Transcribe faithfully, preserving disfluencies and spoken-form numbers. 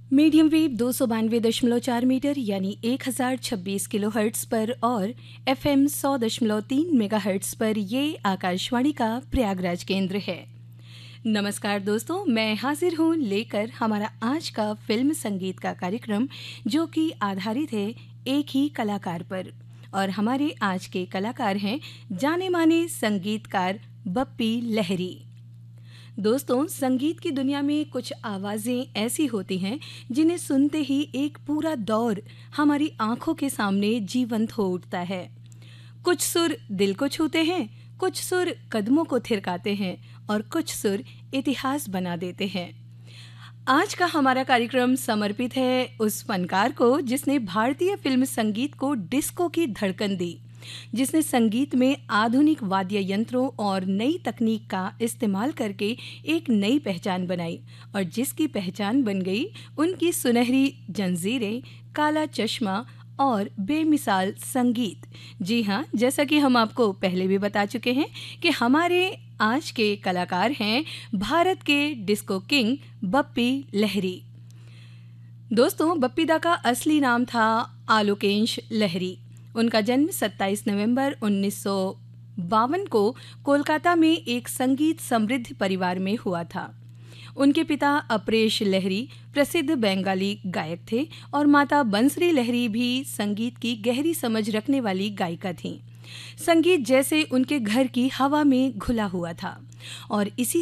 Medium wave दो सौ बानवे दशमलव चार मीटर यानी एक हजार छब्बीस किलो हर्ट्स पर और एफएम सौ दशमलव तीन मेगा हर्ट्स पर ये आकाशवाणी का प्रयागराज केंद्र है। नमस्कार दोस्तों, मैं हाजिर हूँ लेकर हमारा आज का फिल्म संगीत का कार्यक्रम, जो कि आधारित है एक ही कलाकार पर। और हमारे आज के कलाकार हैं जाने माने संगीतकार बप्पी लहरी। दोस्तों, संगीत की दुनिया में कुछ आवाज़ें ऐसी होती हैं जिन्हें सुनते ही एक पूरा दौर हमारी आंखों के सामने जीवंत हो उठता है। कुछ सुर दिल को छूते हैं, कुछ सुर कदमों को थिरकाते हैं और कुछ सुर इतिहास बना देते हैं। आज का हमारा कार्यक्रम समर्पित है उस फनकार को जिसने भारतीय फिल्म संगीत को डिस्को की धड़कन दी, जिसने संगीत में आधुनिक वाद्य यंत्रों और नई तकनीक का इस्तेमाल करके एक नई पहचान बनाई और जिसकी पहचान बन गई उनकी सुनहरी जंजीरें, काला चश्मा और बेमिसाल संगीत। जी हाँ, जैसा कि हम आपको पहले भी बता चुके हैं कि हमारे आज के कलाकार हैं भारत के डिस्को किंग बप्पी लहरी। दोस्तों, बप्पी दा का असली नाम था आलोकेश लहरी। उनका जन्म सत्ताईस नवंबर उन्नीस सौ बावन को कोलकाता में एक संगीत समृद्ध परिवार में हुआ था। उनके पिता अपरेश लहरी प्रसिद्ध बंगाली गायक थे और माता बंसरी लहरी भी संगीत की गहरी समझ रखने वाली गायिका थीं। संगीत जैसे उनके घर की हवा में घुला हुआ था और इसी